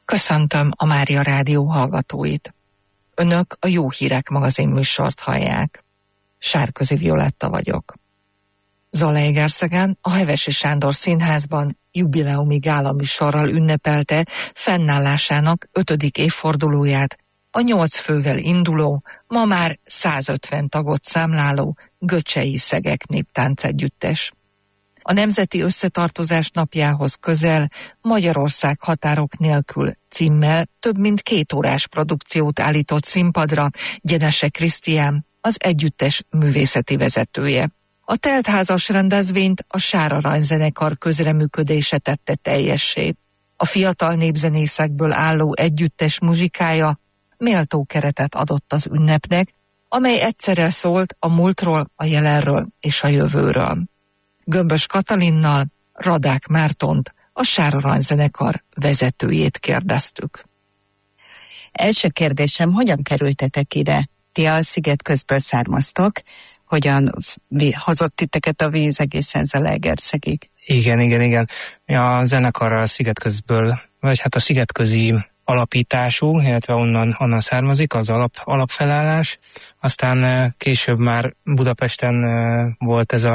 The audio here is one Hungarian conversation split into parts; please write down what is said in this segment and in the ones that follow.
Köszöntöm a Mária Rádió hallgatóit. Önök a Jó Hírek magazin műsort hallják. Sárközi Violetta vagyok. Zalaegerszegen a Hevesi Sándor Színházban jubileumi gálaműsorral ünnepelte fennállásának 5. évfordulóját a 8 fővel induló, ma már 150 tagot számláló Göcsei Szegek Néptánc Együttes. A Nemzeti Összetartozás napjához közel Magyarország határok nélkül címmel több mint 2 órás produkciót állított színpadra Gyenese Krisztián, az együttes művészeti vezetője. A teltházas rendezvényt a Sár Aranyzenekar közreműködése tette teljessé. A fiatal népzenészekből álló együttes muzsikája méltó keretet adott az ünnepnek, amely egyszerre szólt a múltról, a jelenről és a jövőről. Gömbös Katalinnal Radák Mártont, a Sár Aranyzenekar vezetőjét kérdeztük. Első kérdésem, hogyan kerültetek ide? Ti a Szigetközből származtok, hogyan hozott titeket a víz egészen Zalaegerszegig? Igen. A zenekar a Szigetközből, vagy hát a szigetközi alapítású, illetve onnan származik az alapfelállás. Aztán később már Budapesten volt ez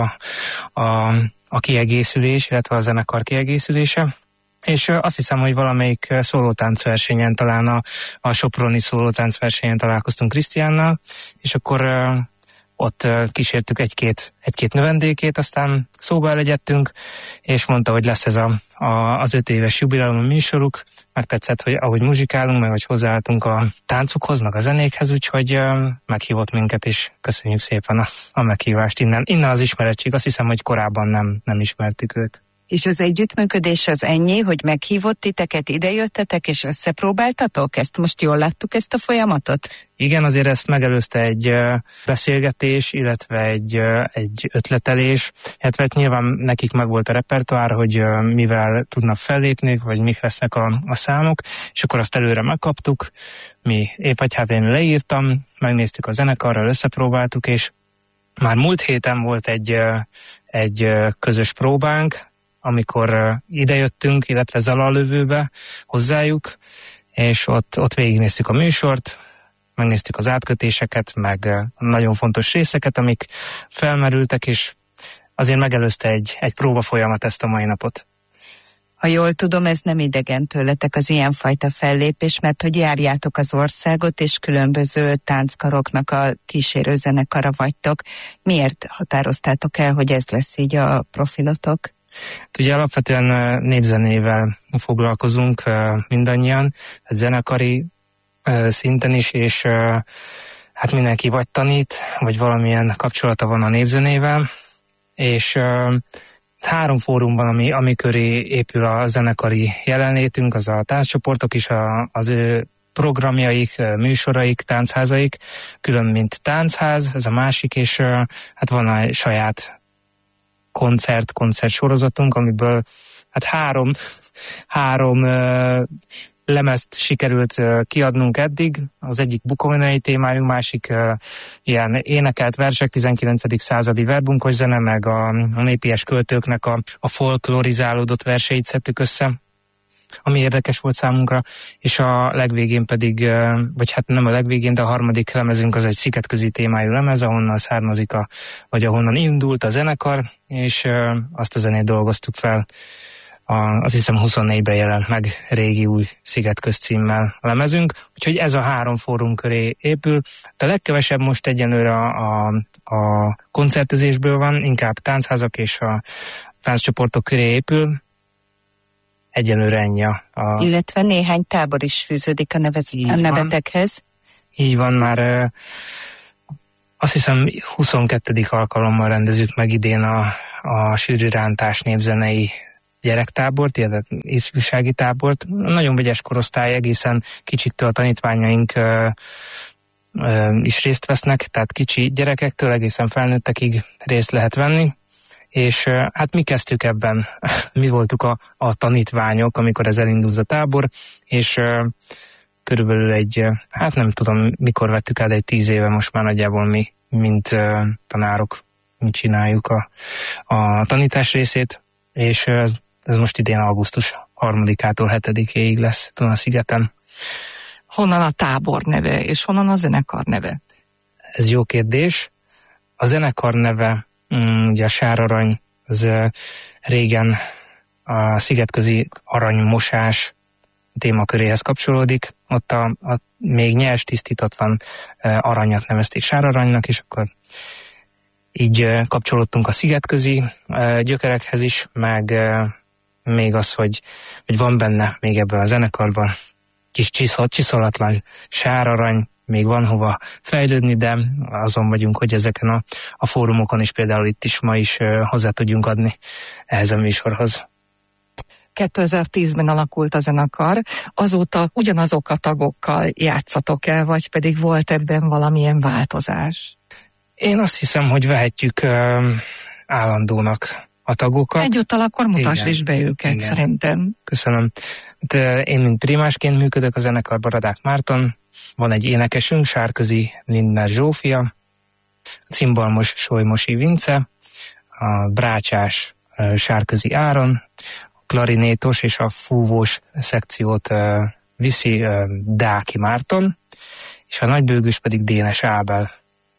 a kiegészülés, illetve a zenekar kiegészülése. És azt hiszem, hogy valamelyik szólótáncversenyen, talán a soproni szólótáncversenyen találkoztunk Krisztiánnal, és akkor ott kísértük egy-két növendékét, aztán szóba elegyedtünk, és mondta, hogy lesz ez az 5 éves jubileumi műsoruk. Megtetszett, hogy ahogy muzsikálunk, meg hogy hozzáálltunk a táncukhoz, meg a zenékhez, úgyhogy meghívott minket, és köszönjük szépen a meghívást innen az ismerettség. Azt hiszem, hogy korábban nem ismertük őt. És az együttműködés az ennyi, hogy meghívott titeket, idejöttetek és összepróbáltatok? Ezt most jól láttuk, ezt a folyamatot? Igen, azért ezt megelőzte egy beszélgetés, illetve egy ötletelés, illetve nyilván nekik megvolt a repertoár, hogy mivel tudnak fellépni, vagy mik lesznek a számok, és akkor azt előre megkaptuk. Mi épp én leírtam, megnéztük a zenekarral, összepróbáltuk, és már múlt héten volt egy közös próbánk, amikor idejöttünk, illetve Zalalövőbe hozzájuk, és ott végignéztük a műsort, megnéztük az átkötéseket, meg nagyon fontos részeket, amik felmerültek, és azért megelőzte egy próba folyamat ezt a mai napot. Ha jól tudom, ez nem idegen tőletek az ilyenfajta fellépés, mert hogy járjátok az országot, és különböző tánckaroknak a kísérő zenekara vagytok. Miért határoztátok el, hogy ez lesz így a profilotok? Ugye alapvetően népzenével foglalkozunk mindannyian, zenekari szinten is, és hát mindenki vagy tanít, vagy valamilyen kapcsolata van a népzenével, és 3 fórum van, ami köré épül a zenekari jelenlétünk, az a tánccsoportok is, az ő programjaik, műsoraik, táncházaik, külön mint táncház, ez a másik, és hát van egy saját koncert sorozatunk, amiből hát három lemezt sikerült kiadnunk eddig. Az egyik bukovinai témájú, másik ilyen énekelt versek, 19. századi verbunkos zene, meg a népies költőknek a folklorizálódott verseit szedtük össze, ami érdekes volt számunkra, és a legvégén pedig, vagy hát nem a legvégén, de a 3. lemezünk az egy szigetközi témájú lemez, ahonnan származik vagy ahonnan indult a zenekar, és azt a zenét dolgoztuk fel. Azt hiszem 24-ben jelent meg régi új Szigetköz címmel a lemezünk, úgyhogy ez a 3 fórum köré épül. De a legkevesebb most egyenlőre a koncertezésből van, inkább táncházak és a tánccsoportok köré épül. Egyelőre ennyi Illetve néhány tábor is fűződik a nevetekhez. Így van, már azt hiszem 22. alkalommal rendezzük meg idén a Sűrű Rántás népzenei gyerektábort, illetve ifjúsági tábort. Nagyon vegyes korosztály, egészen kicsitől a tanítványaink is részt vesznek, tehát kicsi gyerekektől egészen felnőttekig részt lehet venni. És hát mi kezdtük ebben, mi voltuk a tanítványok, amikor ez elindult a tábor, és körülbelül hát nem tudom, mikor vettük el, de egy 10 éve most már nagyjából mi, mint tanárok, mi csináljuk a tanítás részét, és ez most idén augusztus 3-ától 7-éig lesz Duna-szigeten. Honnan a tábor neve, és honnan a zenekar neve? Ez jó kérdés. A zenekar neve, ugye a Sárarany, az régen a szigetközi aranymosás témaköréhez kapcsolódik. Ott a még nyers, tisztítatlan aranyat nevezték Sáraranynak, és akkor így kapcsolódtunk a szigetközi gyökerekhez is, meg még az, hogy van benne még ebben a zenekarban kis csiszolatlan sárarany, még van hova fejlődni, de azon vagyunk, hogy ezeken a fórumokon is, például itt is ma is hozzá tudjunk adni ehhez a műsorhoz. 2010-ben alakult a zenekar, azóta ugyanazok a tagokkal játszatok el, vagy pedig volt ebben valamilyen változás? Én azt hiszem, hogy vehetjük állandónak a tagokat. Egyúttal akkor mutasd is be őket, igen. Szerintem. Köszönöm. Én, mint primásként működök a zenekarban, Radák Márton. Van egy énekesünk, Sárközi Lindner Zsófia, a cimbalmos Solymosi Vince, a brácsás Sárközi Áron, a klarinétos és a fúvós szekciót viszi Dáki Márton, és a nagybőgős pedig Dénes Ábel.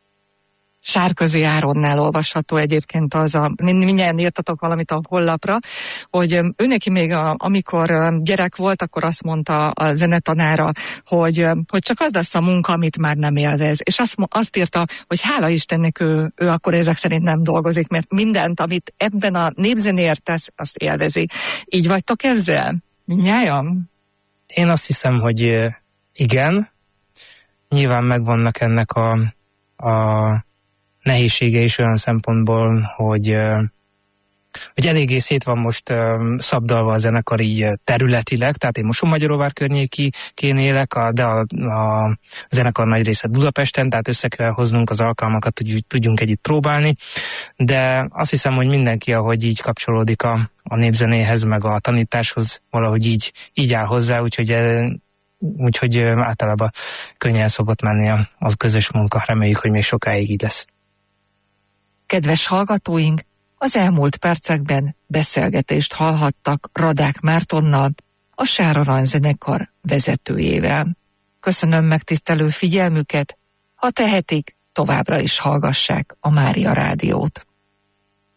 Sárközi Áronnál olvasható egyébként mindjárt írtatok valamit a honlapra, hogy őneki még amikor gyerek volt, akkor azt mondta a zenetanára, hogy csak az lesz a munka, amit már nem élvez. És azt írta, hogy hála Istennek ő akkor ezek szerint nem dolgozik, mert mindent, amit ebben a népzenéért tesz, azt élvezi. Így vagytok ezzel? Mindnyájan? Én azt hiszem, hogy igen. Nyilván megvannak ennek a nehézsége is olyan szempontból, hogy eléggé szét van most szabdalva a zenekar így területileg, tehát én Mosonmagyaróvár környékén élek, de a zenekar nagy része Budapesten, tehát össze kell hoznunk az alkalmakat, hogy tudjunk együtt próbálni, de azt hiszem, hogy mindenki, ahogy így kapcsolódik a népzenéhez, meg a tanításhoz, valahogy így áll hozzá, úgyhogy általában könnyen szokott menni az közös munka, reméljük, hogy még sokáig így lesz. Kedves hallgatóink, az elmúlt percekben beszélgetést hallhattak Radák Mártonnal, a Sárarany zenekar vezetőjével. Köszönöm megtisztelő figyelmüket, ha tehetik, továbbra is hallgassák a Mária Rádiót.